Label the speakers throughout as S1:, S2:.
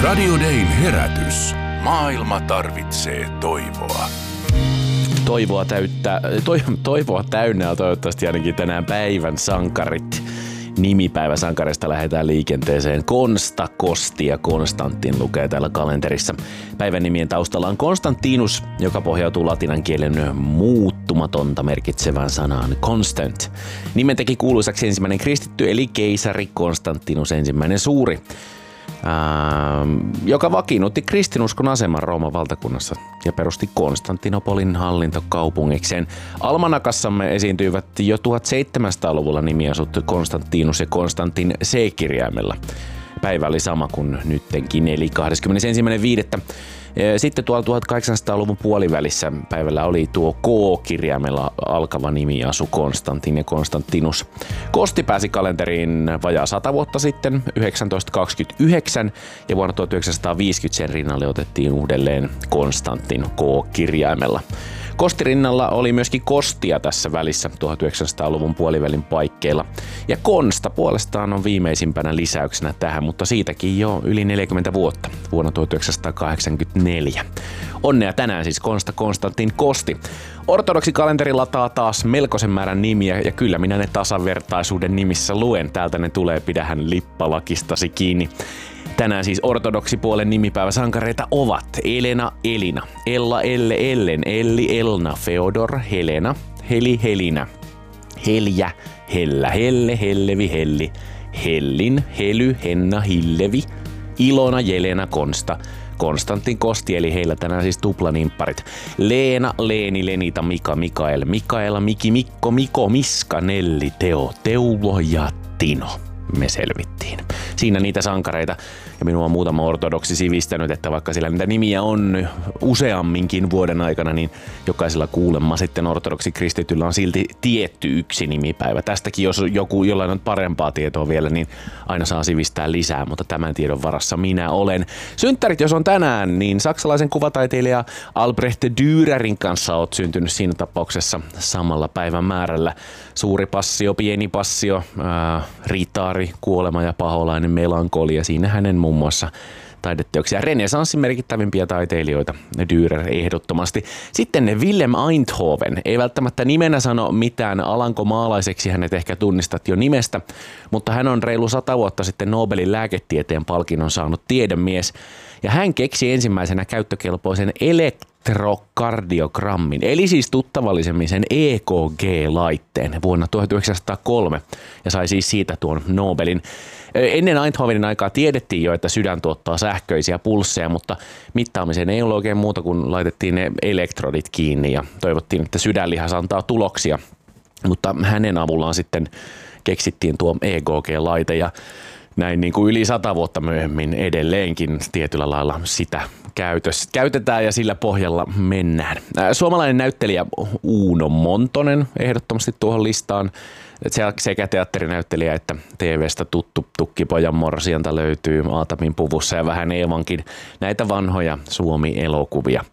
S1: Radio Dayn herätys. Maailma tarvitsee toivoa.
S2: Toivoa täynnä on toivottavasti ainakin tänään päivän sankarit. Nimipäiväsankareista lähdetään liikenteeseen. Konsta, Kosti ja Konstantin lukee täällä kalenterissa. Päivän nimien taustalla on Konstantinus, joka pohjautuu latinan kielen muuttumatonta merkitsevään sanaan constant. Nimen teki kuuluisaksi ensimmäinen kristitty eli keisari Konstantinus ensimmäinen suuri, joka vakiinnutti kristinuskon aseman Rooman valtakunnassa ja perusti Konstantinopolin hallintokaupungikseen. Almanakassamme esiintyivät jo 1700-luvulla nimiasut Konstantinus ja Konstantin C-kirjaimella. Päivä oli sama kuin nyttenkin, eli 21.5. Sitten tuolla 1800-luvun puolivälissä päivällä oli tuo K-kirjaimella alkava nimiasu Konstantin ja Konstantinus. Kosti pääsi kalenteriin vajaa 100 vuotta sitten, 1929, ja vuonna 1950 sen rinnalle otettiin uudelleen Konstantin K-kirjaimella. Kosti rinnalla oli myöskin Kostia tässä välissä 1900-luvun puolivälin paikkeilla. Ja Konsta puolestaan on viimeisimpänä lisäyksenä tähän, mutta siitäkin jo yli 40 vuotta, vuonna 1984. Onnea tänään siis Konstantin Kosti. Ortodoksi kalenteri lataa taas melkoisen määrän nimiä ja kyllä minä ne tasavertaisuuden nimissä luen. Täältä ne tulee, pidähän lippalakistasi kiinni. Tänään siis ortodoksipuolen nimipäiväsankareita ovat Elena Elina, Ella Elle Ellen, Elli Elna, Feodor Helena, Heli Helina, Heljä Hellä Helle Hellevi Helli, Hellin Hely Henna Hillevi, Ilona Jelena Konsta, Konstantin Kosti, eli heillä tänään siis tuplanimpparit. Leena, Leeni, Lenita, Mika, Mikael, Mikaela, Miki, Mikko, Miko, Miska, Nelli, Teo, Teuvo ja Tino. Me selvittiin. Siinä niitä sankareita, ja minua on muutama ortodoksi sivistänyt, että vaikka sillä niitä nimiä on useamminkin vuoden aikana, niin jokaisella kuulemma sitten ortodoksi kristityllä on silti tietty yksi nimipäivä. Tästäkin jos jollain on parempaa tietoa vielä, niin aina saa sivistää lisää, mutta tämän tiedon varassa minä olen. Synttärit jos on tänään, niin saksalaisen kuvataiteilija Albrecht Dürerin kanssa oot syntynyt siinä tapauksessa samalla päivän määrällä. Suuri passio, pieni passio, ritaari, kuolema ja paholainen melankolia. Siinä hänen muun muassa taideteoksia. Renesanssin merkittävimpiä taiteilijoita, Dürer ehdottomasti. Sitten Willem Einthoven. Ei välttämättä nimenä sano mitään alankomaalaiseksi, hänet ehkä tunnistat jo nimestä, mutta hän on reilu 100 vuotta sitten Nobelin lääketieteen palkinnon saanut tiedemies. Ja hän keksi ensimmäisenä käyttökelpoisen elektrokardiogrammin, eli siis tuttavallisemmin sen EKG-laitteen vuonna 1903 ja sai siis siitä tuon Nobelin. Ennen Einthovenin aikaa tiedettiin jo, että sydän tuottaa sähköisiä pulsseja, mutta mittaamiseen ei ollut oikein muuta kuin laitettiin ne elektrodit kiinni ja toivottiin, että sydänlihas antaa tuloksia. Mutta hänen avullaan sitten keksittiin tuo EKG-laite ja näin niin kuin yli 100 vuotta myöhemmin edelleenkin tietyllä lailla sitä käytetään ja sillä pohjalla mennään. Suomalainen näyttelijä Uuno Montonen ehdottomasti tuohon listaan. Sekä teatterinäyttelijä että TV:stä tuttu Tukkipojan morsianta löytyy Aatamin puvussa ja vähän Eevankin näitä vanhoja Suomi-elokuvia.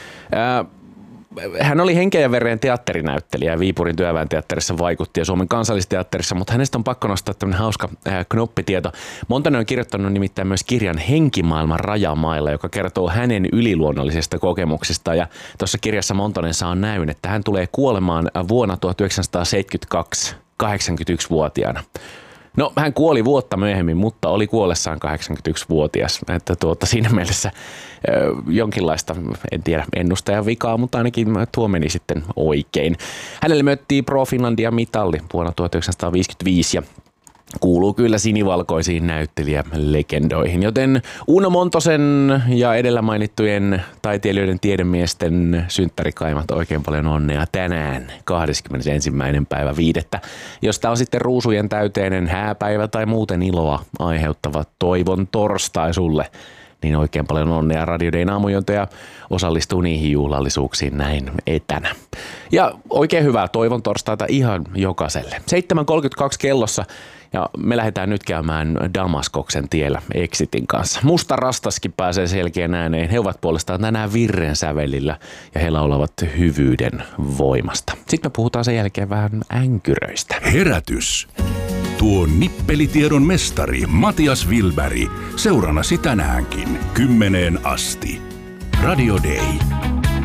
S2: Hän oli henkeä ja vereen teatterinäyttelijä ja Viipurin työväen teatterissa vaikutti ja Suomen kansallisteatterissa, mutta hänestä on pakko nostaa tämmöinen hauska knoppitieto. Montanen on kirjoittanut nimittäin myös kirjan Henkimaailman rajamailla, joka kertoo hänen yliluonnollisesta kokemuksista. Ja tuossa kirjassa Montanen saa näyn, että hän tulee kuolemaan vuonna 1972 81-vuotiaana. No, hän kuoli vuotta myöhemmin, mutta oli kuollessaan 81-vuotias. Että siinä mielessä jonkinlaista, en tiedä, ennustajan vikaa, mutta ainakin tuo meni sitten oikein. Hänelle myöttiin Pro Finlandia mitalli vuonna 1955 ja kuuluu kyllä sinivalkoisiin näyttelijälegendoihin, joten Uuno Montosen ja edellä mainittujen taiteilijoiden tiedemiesten synttärikaimat oikein paljon onnea tänään 21.5. Josta on sitten ruusujen täyteinen hääpäivä tai muuten iloa aiheuttava toivon torstai sulle, niin oikein paljon onnea Radio Dayn aamujontoja osallistuu niihin juhlallisuuksiin näin etänä. Ja oikein hyvää toivon torstaita ihan jokaiselle. 7.32 kellossa. Ja me lähdetään nyt käymään Damaskoksen tiellä Exitin kanssa. Musta Rastaskin pääsee selkeän ääneen. He ovat puolestaan tänään virren sävelillä ja he laulavat hyvyyden voimasta. Sitten me puhutaan sen jälkeen vähän änkyröistä.
S1: Herätys. tuo nippelitiedon mestari Matias Wilberg seuranasi tänäänkin 10 asti. Radio Day.